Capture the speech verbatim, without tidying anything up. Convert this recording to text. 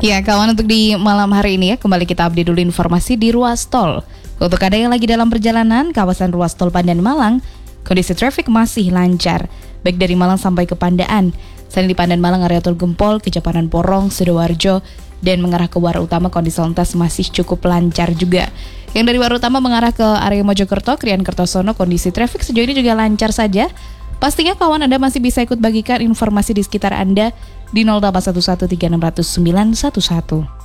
Ya, kawan, untuk di malam hari ini ya, kembali kita update dulu informasi di ruas tol. Untuk Anda yang lagi dalam perjalanan, kawasan ruas tol Pandan Malang, kondisi traffic masih lancar, baik dari Malang sampai ke Pandaan. Selain di Pandan Malang, area tol Gempol, Kejapanan Porong, Sidoarjo, dan mengarah ke Wara Utama, kondisi lalu lintas masih cukup lancar juga. Yang dari Wara Utama mengarah ke area Mojokerto, Krian Kertosono, kondisi traffic sejauh ini juga lancar saja. Pastinya kawan Anda masih bisa ikut bagikan informasi di sekitar Anda di nol delapan satu satu tiga enam nol nol sembilan satu satu.